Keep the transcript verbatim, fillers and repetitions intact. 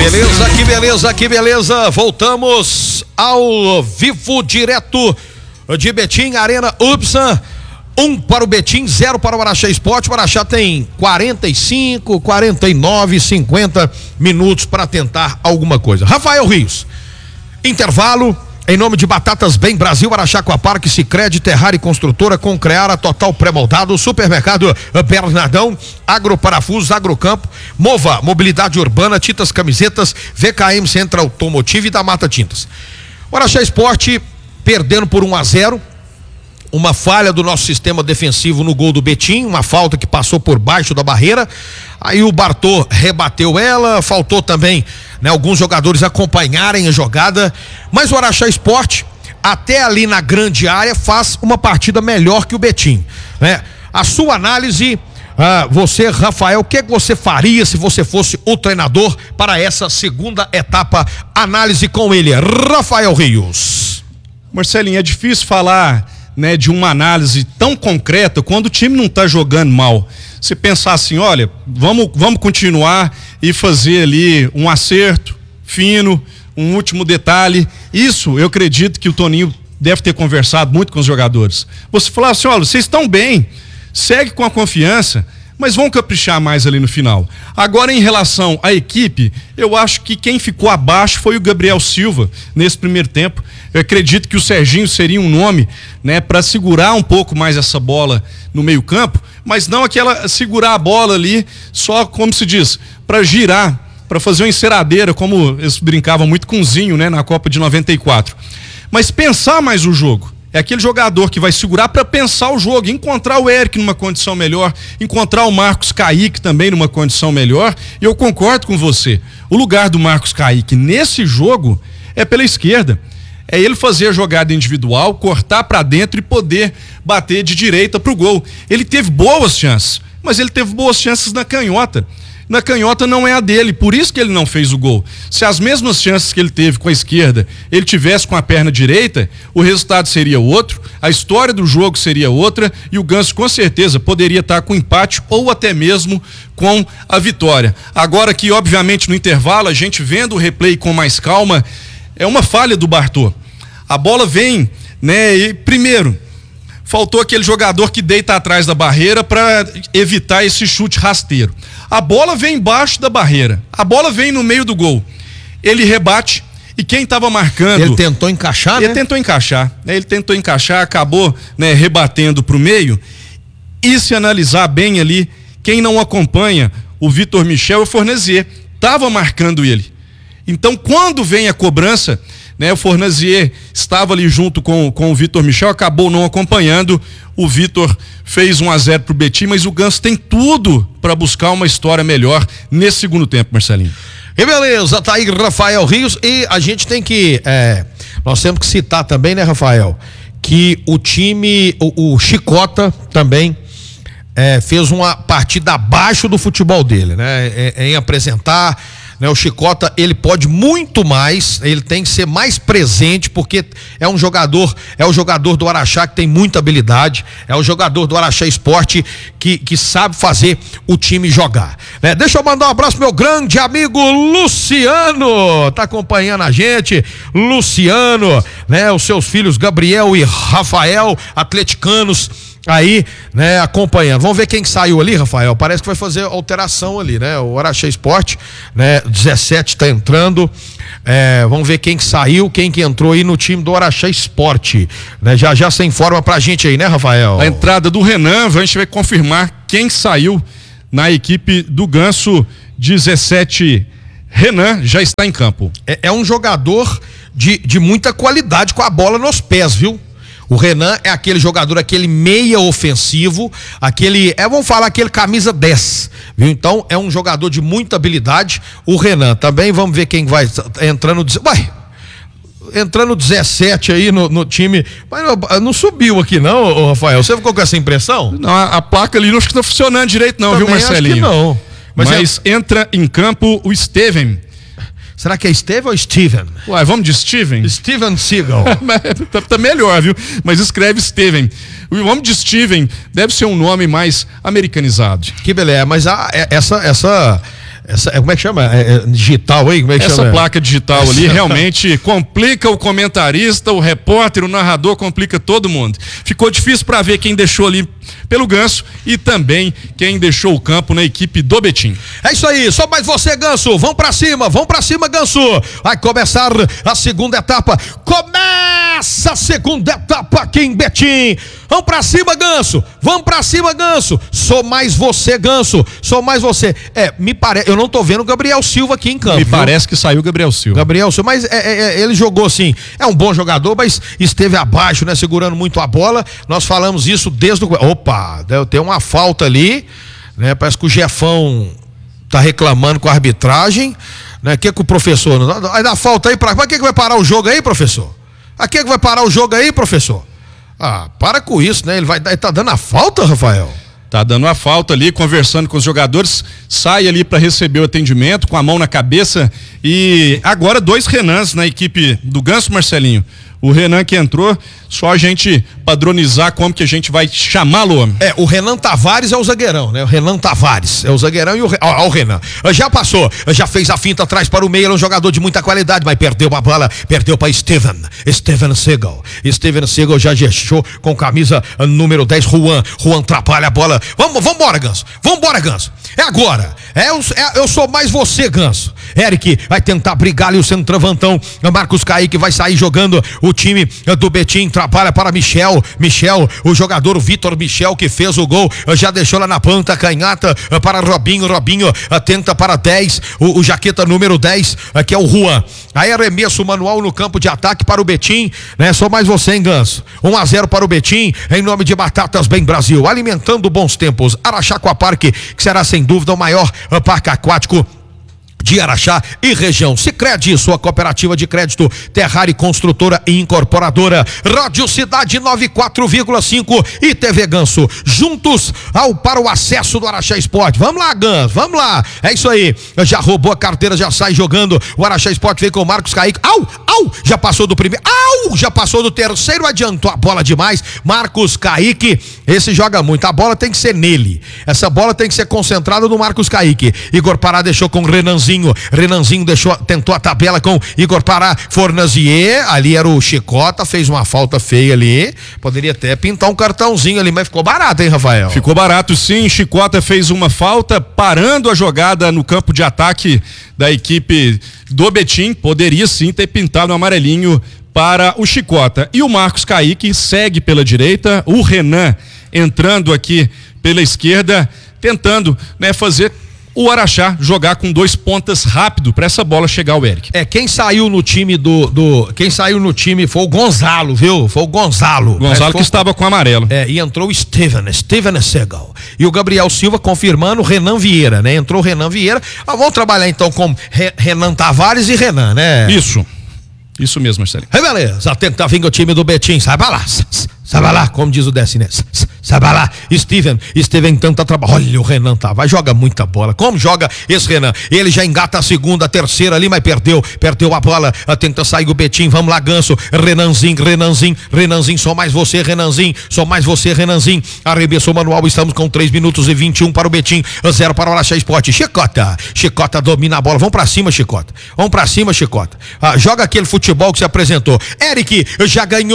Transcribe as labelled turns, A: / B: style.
A: beleza, que beleza, que beleza. Voltamos ao vivo, direto de Betim, Arena Ubsan. Um para o Betim, zero para o Araxá Esporte. O Araxá tem quarenta e cinco, quarenta e nove, cinquenta minutos para tentar alguma coisa. Rafael Rios, intervalo. Em nome de Batatas Bem Brasil, Araxá Aquapark, Sicredi, Terrari Construtora, Concreara, Total Pré-Moldado, Supermercado Bernardão, Agroparafusos, Agrocampo, Mova, Mobilidade Urbana, Tintas Camisetas, V K M Centro Automotivo e da Mata Tintas. O Araxá Esporte perdendo por um a zero, uma falha do nosso sistema defensivo no gol do Betim, uma falta que passou por baixo da barreira, aí o Bartô rebateu ela, faltou também, né, alguns jogadores acompanharem a jogada, mas o Araxá Esporte, até ali na grande área, faz uma partida melhor que o Betim, né? A sua análise, ah, você, Rafael, o que você faria se você fosse o treinador para essa segunda etapa? Análise com ele, Rafael Rios.
B: Marcelinho, é difícil falar, né, de uma análise tão concreta quando o time não está jogando mal. Você pensar assim, olha, vamos, vamos continuar e fazer ali um acerto fino, um último detalhe. Isso eu acredito que o Toninho deve ter conversado muito com os jogadores. Você falar assim, olha, vocês estão bem, segue com a confiança, mas vão caprichar mais ali no final. Agora, em relação à equipe, eu acho que quem ficou abaixo foi o Gabriel Silva nesse primeiro tempo. Eu acredito que o Serginho seria um nome, né, para segurar um pouco mais essa bola no meio-campo, mas não aquela segurar a bola ali só, como se diz, para girar, para fazer uma enceradeira, como eles brincavam muito com o Zinho, né, na Copa de noventa e quatro. Mas pensar mais o jogo. É aquele jogador que vai segurar para pensar o jogo, encontrar o Eric numa condição melhor, encontrar o Marcos Caíque também numa condição melhor. E eu concordo com você. O lugar do Marcos Caíque nesse jogo é pela esquerda. É ele fazer a jogada individual, cortar para dentro e poder bater de direita pro gol. Ele teve boas chances, mas ele teve boas chances na canhota. Na canhota não é a dele, por isso que ele não fez o gol. Se as mesmas chances que ele teve com a esquerda, ele tivesse com a perna direita, o resultado seria outro, a história do jogo seria outra e o Ganso com certeza poderia estar com empate ou até mesmo com a vitória. Agora que obviamente no intervalo a gente vendo o replay com mais calma, é uma falha do Bartô. A bola vem, né, e primeiro faltou aquele jogador que deita atrás da barreira para evitar esse chute rasteiro. A bola vem embaixo da barreira, a bola vem no meio do gol. Ele rebate e quem estava marcando...
A: Ele tentou encaixar,
B: Ele
A: né?
B: tentou encaixar, né? Ele tentou encaixar, acabou, né, rebatendo para o meio. E se analisar bem ali, quem não acompanha o Vitor Michel é o Fornezier, estava marcando ele. Então quando vem a cobrança, né, o Fornezier estava ali junto com, com o Vitor Michel, acabou não acompanhando. O Vitor fez um a zero pro Betim, mas o Ganso tem tudo para buscar uma história melhor nesse segundo tempo, Marcelinho.
A: E beleza, tá aí Rafael Rios, e a gente tem que, é, nós temos que citar também, né, Rafael, que o time, o, o Chicota também é, fez uma partida abaixo do futebol dele, né, em, em apresentar, né, o Chicota, ele pode muito mais, ele tem que ser mais presente, porque é um jogador, é o jogador do Araxá que tem muita habilidade, é o jogador do Araxá Esporte que, que sabe fazer o time jogar, né? Deixa eu mandar um abraço pro meu grande amigo Luciano, tá acompanhando a gente, Luciano, né, os seus filhos Gabriel e Rafael, atleticanos, aí, né, acompanhando. Vamos ver quem que saiu ali, Rafael. Parece que vai fazer alteração ali, né? O Araxá Esporte, né? dezessete tá entrando. É, vamos ver quem que saiu, quem que entrou aí no time do Araxá Esporte, né? Já já você informa pra gente aí, né, Rafael?
B: A entrada do Renan, a gente vai confirmar quem saiu na equipe do Ganso. Dezessete, Renan já está em campo.
A: É, é um jogador de, de muita qualidade com a bola nos pés, viu? O Renan é aquele jogador, aquele meia ofensivo, aquele, é, vamos falar, aquele camisa dez, viu? Então é um jogador de muita habilidade, o Renan. Também vamos ver quem vai entrando, vai, entrando dezessete aí no, no time, mas não, não subiu aqui não, Rafael, você ficou com essa impressão?
B: Não, a, a placa ali não acho que tá funcionando direito não,
A: Também
B: viu, Marcelinho?
A: Acho que não.
B: Mas, mas é... entra em campo o Steven.
A: Será que é Steven ou Steven?
B: Ué, vamos de Steven?
A: Steven Seagal.
B: tá, tá melhor, viu? Mas escreve Steven. O nome de Steven deve ser um nome mais americanizado.
A: Que beleza, mas a, essa, essa Essa, como é que chama? É, é digital aí? Como é que
B: Essa
A: chama?
B: placa digital
A: Essa...
B: ali realmente complica o comentarista, o repórter, o narrador, complica todo mundo. Ficou difícil para ver quem deixou ali pelo Ganso e também quem deixou o campo na equipe do Betim.
A: É isso aí, só mais você, Ganso. Vão pra cima, vão pra cima, Ganso. Vai começar a segunda etapa. Começa a segunda etapa aqui em Betim. Vão pra cima, Ganso. Vão pra cima, Ganso. Sou mais você, Ganso. Sou mais você. É, me parece. Eu não tô vendo o Gabriel Silva aqui em campo.
B: Me
A: viu?
B: parece que saiu o Gabriel Silva.
A: Gabriel Silva, mas é, é, ele jogou assim. É um bom jogador, mas esteve abaixo, né? Segurando muito a bola. Nós falamos isso desde o. Opa, tem uma falta ali, né? Parece que o Jefão tá reclamando com a arbitragem, né? Que que o professor. Vai dar falta aí pra. Pra que que vai parar o jogo aí, professor? A que que vai parar o jogo aí, professor? Ah, para com isso, né? Ele vai ele tá dando a falta, Rafael?
B: Tá dando a falta ali, conversando com os jogadores, sai ali para receber o atendimento com a mão na cabeça e agora dois Renans na equipe do Ganso, Marcelinho. O Renan que entrou, só a gente padronizar como que a gente vai chamá-lo.
A: É, o Renan Tavares é o zagueirão, né? O Renan Tavares é o zagueirão e o, ó, ó, o Renan. Já passou, já fez a finta atrás para o meio, ele é um jogador de muita qualidade, mas perdeu a bola, perdeu para Steven, Steven Segal. Steven Segal já gestou com camisa número dez, Juan. Juan atrapalha a bola. Vamos, vamos embora, Ganso. Vamos embora, Ganso. É agora. É, eu, é, eu sou mais você, Ganso. Eric vai tentar brigar ali o centroavantão. Marcos Kaique vai sair jogando. O time do Betim trabalha para Michel. Michel, o jogador Vitor Michel que fez o gol, já deixou lá na ponta canhata para Robinho. Robinho tenta para dez, o, o jaqueta número dez, que é o Juan. Aí arremesso manual no campo de ataque para o Betim, né? Só mais você, hein, Ganso. um a zero para o Betim, em nome de Batatas Bem Brasil, alimentando bons tempos. Araxá Aquaparque, que será sem dúvida o maior parque aquático de Araxá e região. Sicredi, sua cooperativa de crédito, Terrari Construtora e Incorporadora. Rádio Cidade noventa e quatro vírgula cinco e T V Ganso. Juntos ao, para o acesso do Araxá Esporte. Vamos lá, Ganso, vamos lá. É isso aí. Já roubou a carteira, já sai jogando. O Araxá Esporte veio com o Marcos Kaique. Au, au, já passou do primeiro. Au, já passou do terceiro. Adiantou a bola demais. Marcos Kaique, esse joga muito. A bola tem que ser nele. Essa bola tem que ser concentrada no Marcos Kaique. Igor Pará deixou com o Renanzinho. Renanzinho deixou, tentou a tabela com Igor Pará. Fornazier, ali era o Chicota, fez uma falta feia ali. Poderia até pintar um cartãozinho ali, mas ficou barato, hein, Rafael?
B: Ficou barato, sim. Chicota fez uma falta, parando a jogada no campo de ataque da equipe do Betim. Poderia sim ter pintado um amarelinho para o Chicota. E o Marcos Kaique segue pela direita, o Renan entrando aqui pela esquerda, tentando, né, fazer o Araxá jogar com dois pontas rápido para essa bola chegar ao Eric.
A: É, quem saiu no time do, do quem saiu no time foi o Gonzalo, viu? Foi o Gonzalo.
B: Gonzalo
A: foi,
B: que estava com amarelo.
A: É, e entrou o Steven, Steven Segal. E o Gabriel Silva confirmando o Renan Vieira, né? Entrou o Renan Vieira. Ah, vamos trabalhar então com Re, Renan Tavares e Renan, né?
B: Isso. Isso mesmo, Marcelinho.
A: É, beleza. Tenta vir o time do Betim. Sai pra lá. Sai pra lá, como diz o Décines. Sai pra lá. Steven. Steven tanta trabalho. Olha o Renan tá. Vai, joga muita bola. Como joga esse Renan? Ele já engata a segunda, a terceira ali, mas perdeu. Perdeu a bola. Tenta sair o Betim. Vamos lá, Ganso. Renanzinho, Renanzinho, Renanzinho. Só mais você, Renanzinho. Só mais você, Renanzinho. Arremessou manual. Estamos com três minutos e vinte e um para o Betim. zero para o Araxá Esporte. Chicota. Chicota domina a bola. Vamos pra cima, Chicota. Vamos pra cima, Chicota. Ah, joga aquele futebol que se apresentou. Eric já ganhou